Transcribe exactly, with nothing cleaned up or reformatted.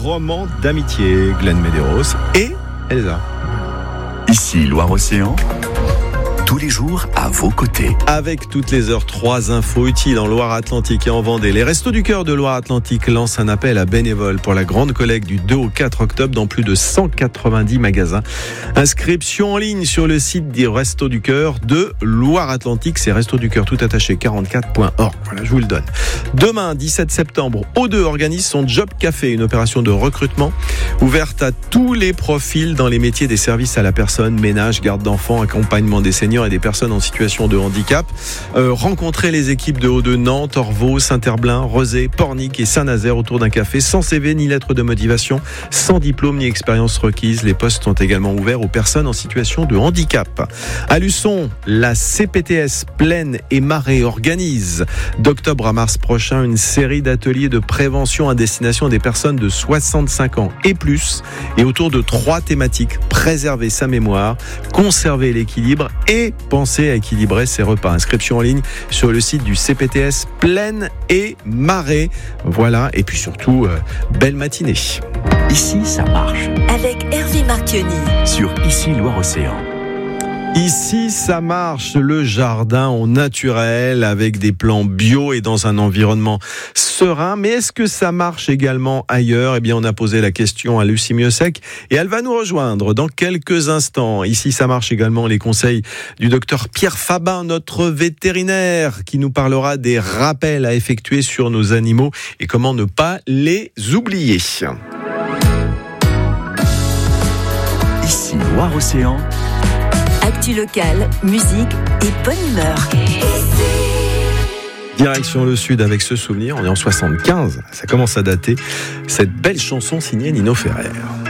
roman d'amitié. Glenn Medeiros et Elsa. Ici Loire-Océan, tous les jours à vos côtés. Avec toutes les heures, trois infos utiles en Loire-Atlantique et en Vendée. Les Restos du Cœur de Loire-Atlantique lancent un appel à bénévoles pour la grande collecte du deux au quatre octobre dans plus de cent quatre-vingt-dix magasins. Inscription en ligne sur le site des Restos du Cœur de Loire-Atlantique. C'est Restos du Cœur tout attaché quarante-quatre point org. Voilà, je vous le donne. Demain, dix-sept septembre, O deux organise son Job Café, une opération de recrutement ouverte à tous les profils dans les métiers des services à la personne, ménage, garde d'enfants, accompagnement des seniors et des personnes en situation de handicap. Euh, rencontrez les équipes de O deux Nantes, Orvaux, Saint-Herblain, Rezé, Pornic et Saint-Nazaire autour d'un café, sans C V ni lettre de motivation, sans diplôme ni expérience requise. Les postes sont également ouverts aux personnes en situation de handicap. À Luçon, la C P T S Plaine et Marais organise d'octobre à mars prochain une série d'ateliers de prévention à destination des personnes de soixante-cinq ans et plus, et autour de trois thématiques: préserver sa mémoire, conserver l'équilibre et penser à équilibrer ses repas. Inscription en ligne sur le site du C P T S Plaine et Marais. Voilà, et puis surtout, euh, belle matinée. Ici, ça marche. Avec Hervé Marchionni. Sur Ici Loire-Océan. Ici, ça marche, le jardin au naturel avec des plants bio et dans un environnement serein. Mais est-ce que ça marche également ailleurs ? Eh bien, on a posé la question à Lucie Miossec et elle va nous rejoindre dans quelques instants. Ici, ça marche également les conseils du docteur Pierre Fabin, notre vétérinaire, qui nous parlera des rappels à effectuer sur nos animaux et comment ne pas les oublier. Ici Loire-Océan. Actu locale, musique et bonne humeur. Direction le sud avec ce souvenir, on est en soixante-quinze, ça commence à dater, cette belle chanson signée Nino Ferrer.